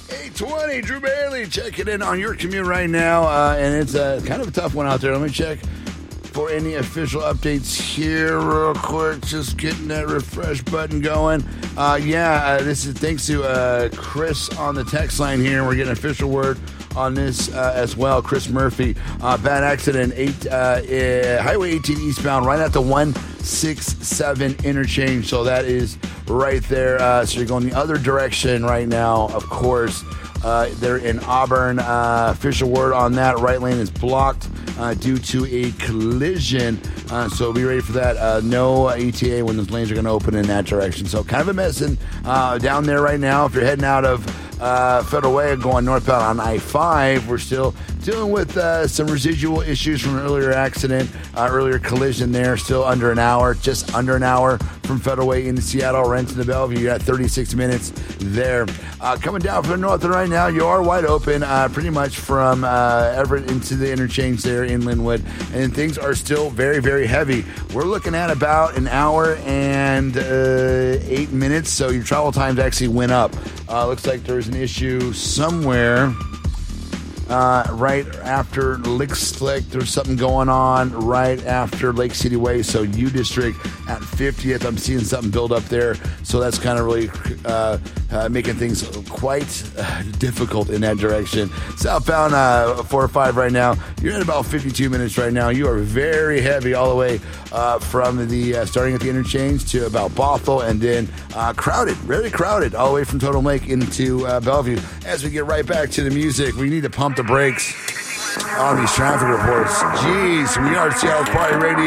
820, Drew Bailey checking in on your commute right now, and it's kind of a tough one out there. Let me check for any official updates here real quick. Just getting that refresh button going. This is thanks to Chris on the text line here. We're getting official word on this as well. Chris Murphy, bad accident, Highway 18 eastbound, right at the 167 interchange. So that is right there. So you're going the other direction right now, of course. They're in Auburn. Official word on that. Right lane is blocked due to a collision. So be ready for that. No ETA when those lanes are going to open in that direction. So kind of a mess down there right now. If you're heading out of Federal Way going northbound on I-5, we're still dealing with some residual issues from an earlier accident, earlier collision there. Still under an hour, just under an hour from Federal Way into Seattle, Renton to Bellevue. You got 36 minutes there. Coming down from the north right now, you are wide open pretty much from Everett into the interchange there in Linwood. And things are still very, very heavy. We're looking at about an hour and 8 minutes. So your travel times actually went up. Looks like there's an issue somewhere right after Lick Slick. There's something going on right after Lake City Way. So U District at 50th. I'm seeing something build up there. So that's kind of really making things quite difficult in that direction. Southbound 405 right now. You're at about 52 minutes right now. You are very heavy all the way from the starting at the interchange to about Bothell, and then crowded, really crowded, all the way from Totem Lake into Bellevue. As we get right back to the music, we need to pump the brakes on these traffic reports. Jeez, we are Seattle Party Radio.